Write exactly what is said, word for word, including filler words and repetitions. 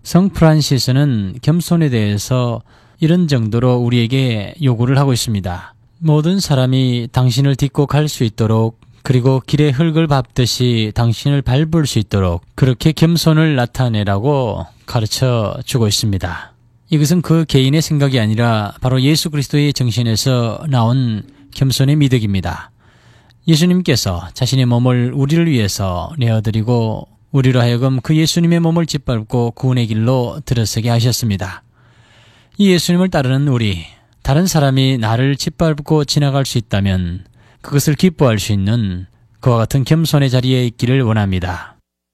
성 프란시스는 겸손에 대해서 이런 정도로 우리에게 요구를 하고 있습니다. 모든 사람이 당신을 딛고 갈 수 있도록, 그리고 길에 흙을 밟듯이 당신을 밟을 수 있도록 그렇게 겸손을 나타내라고 가르쳐 주고 있습니다. 이것은 그 개인의 생각이 아니라 바로 예수 그리스도의 정신에서 나온 겸손의 미덕입니다. 예수님께서 자신의 몸을 우리를 위해서 내어드리고 우리로 하여금 그 예수님의 몸을 짓밟고 구원의 길로 들어서게 하셨습니다. 이 예수님을 따르는 우리, 다른 사람이 나를 짓밟고 지나갈 수 있다면 그것을 기뻐할 수 있는 그와 같은 겸손의 자리에 있기를 원합니다.